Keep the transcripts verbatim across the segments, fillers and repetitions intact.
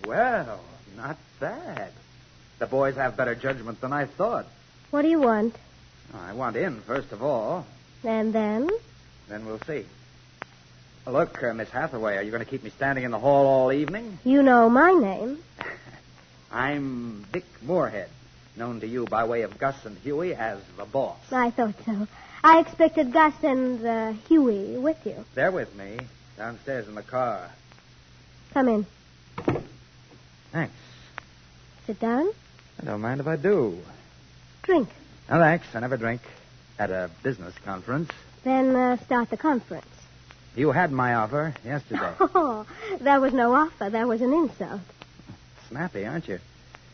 Well, not bad. The boys have better judgment than I thought. What do you want? I want in, first of all. And then? Then we'll see. Look, uh, Miss Hathaway, are you going to keep me standing in the hall all evening? You know my name. I'm Dick Moorhead, known to you by way of Gus and Huey as the boss. I thought so. I expected Gus and uh, Huey with you. They're with me, downstairs in the car. Come in. Thanks. Sit down. I don't mind if I do. Drink. No, thanks. I never drink. At a business conference. Then uh, start the conference. You had my offer yesterday. Oh, that was no offer. That was an insult. Snappy, aren't you?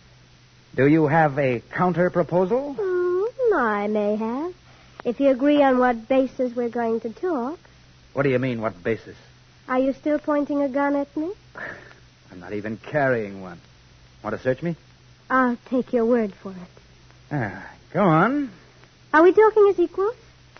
Do you have a counter proposal? Mm, I may have. If you agree on what basis we're going to talk. What do you mean, what basis? Are you still pointing a gun at me? I'm not even carrying one. Want to search me? I'll take your word for it. Ah, go on. Are we talking as equals?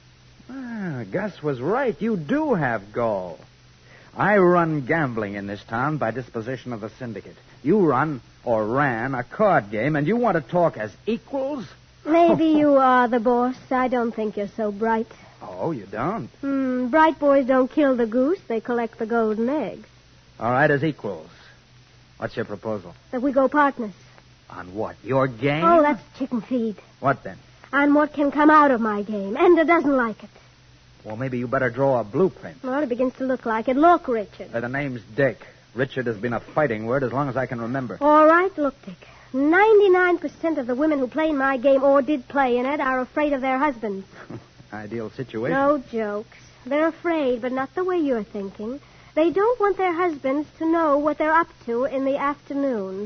Ah, Gus was right. You do have gall. I run gambling in this town by disposition of the syndicate. You run, or ran, a card game, and you want to talk as equals? Maybe you are the boss. I don't think you're so bright. Oh, you don't? Hmm, bright boys don't kill the goose. They collect the golden eggs. All right, as equals. What's your proposal? That we go partners. On what? Your game? Oh, that's chicken feed. What then? On what can come out of my game. Enda doesn't like it. Well, maybe you better draw a blueprint. Well, it begins to look like it. Look, Richard. Uh, the name's Dick. Richard has been a fighting word as long as I can remember. All right, look, Dick. ninety-nine percent of the women who play in my game or did play in it are afraid of their husbands. Ideal situation. No jokes. They're afraid, but not the way you're thinking. They don't want their husbands to know what they're up to in the afternoon.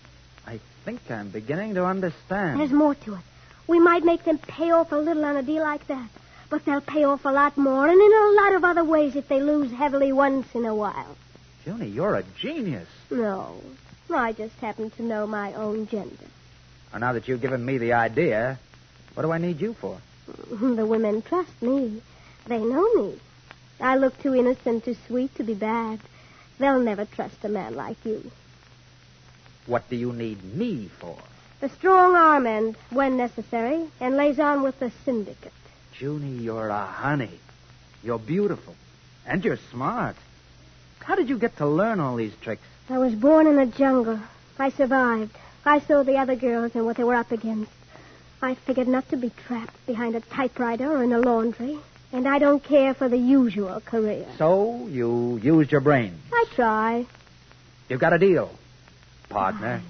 I think I'm beginning to understand. There's more to it. We might make them pay off a little on a deal like that, but they'll pay off a lot more, and in a lot of other ways if they lose heavily once in a while. Junie, you're a genius. No, I just happen to know my own gender. Well, now that you've given me the idea, what do I need you for? The women trust me. They know me. I look too innocent, too sweet to be bad. They'll never trust a man like you. What do you need me for? The strong arm end, when necessary, and lays on with the syndicate. Junie, you're a honey. You're beautiful. And you're smart. How did you get to learn all these tricks? I was born in the jungle. I survived. I saw the other girls and what they were up against. I figured not to be trapped behind a typewriter or in a laundry. And I don't care for the usual career. So you used your brains. I try. You've got a deal, partner.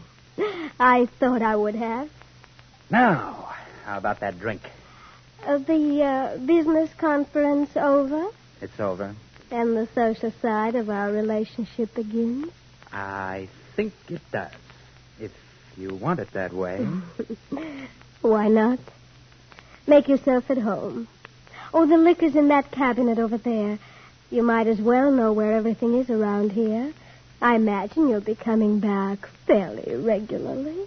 I thought I would have. Now, how about that drink? Uh, the uh, business conference over? It's over. And the social side of our relationship begins? I think it does. If you want it that way. Why not? Make yourself at home. Oh, the liquor's in that cabinet over there. You might as well know where everything is around here. I imagine you'll be coming back fairly regularly.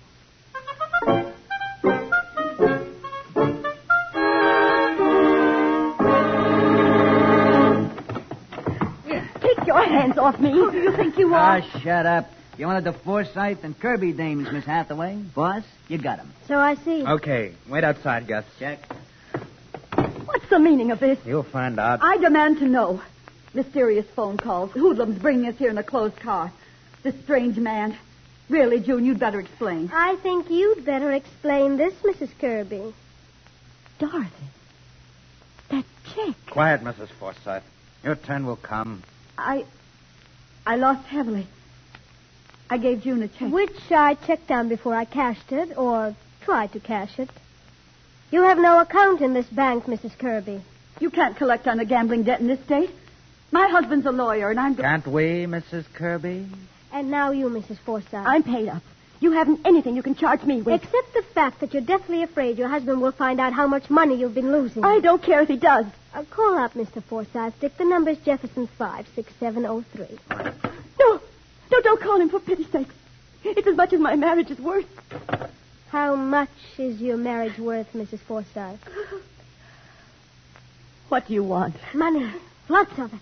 Take your hands off me. Who do you think you are? Ah, shut up. You wanted the Forsyth and Kirby dames, Miss Hathaway. Boss, you got 'em. So I see. Okay, wait outside, Gus. Check. What's the meaning of this? You'll find out. I demand to know. Mysterious phone calls. Hoodlums bringing us here in a closed car. This strange man. Really, June, you'd better explain. I think you'd better explain this, Missus Kirby. Dorothy. That check. Quiet, Missus Forsyth. Your turn will come. I... I lost heavily. I gave June a check. Which I checked on before I cashed it, or tried to cash it. You have no account in this bank, Missus Kirby. You can't collect on a gambling debt in this state. My husband's a lawyer, and I'm... Can't we, Missus Kirby? And now you, Missus Forsyth. I'm paid up. You haven't anything you can charge me with. Except the fact that you're deathly afraid your husband will find out how much money you've been losing. I don't care if he does. Uh, call up, Mister Forsyth. Dick, the number's Jefferson five six seven oh three. No. No, don't call him, for pity's sake. It's as much as my marriage is worth. How much is your marriage worth, Missus Forsyth? What do you want? Money. Lots of it.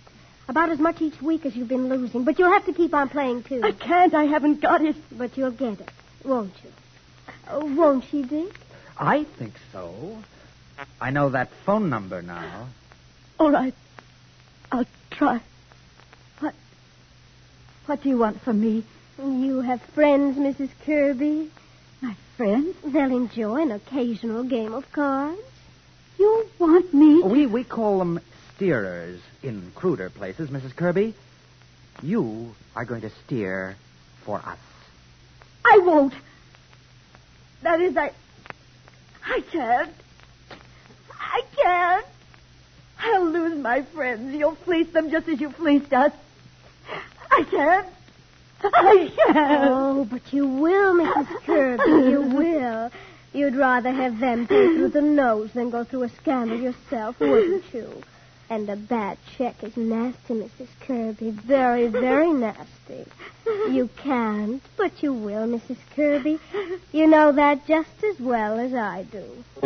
About as much each week as you've been losing. But you'll have to keep on playing, too. I can't. I haven't got it. But you'll get it, won't you? Oh, won't she, Dick? I think so. I know that phone number now. All right. I'll try. What? What do you want from me? You have friends, Missus Kirby. My friends? They'll enjoy an occasional game of cards. You want me? We we call them steerers in cruder places, Missus Kirby. You are going to steer for us. I won't. That is, I... I can't. I can't. I'll lose my friends. You'll fleece them just as you fleeced us. I can't. I can't. Oh, but you will, Missus Kirby. You will. You'd rather have them pay through the nose than go through a scandal yourself, wouldn't you? And a bad check is nasty, Missus Kirby. Very, very nasty. You can't, but you will, Missus Kirby. You know that just as well as I do.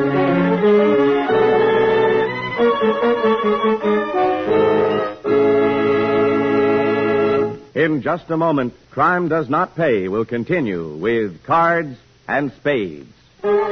In just a moment, Crime Does Not Pay will continue with Cards and Spades.